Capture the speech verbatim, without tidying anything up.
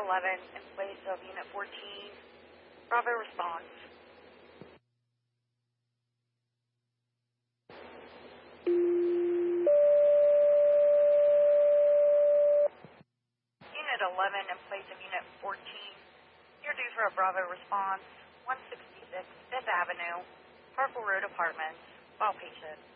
eleven in place of Unit fourteen. Bravo response. Unit eleven in place of Unit fourteen. You're due for a Bravo response. one sixty-six Fifth Avenue, Hartford Road Apartments. All patient.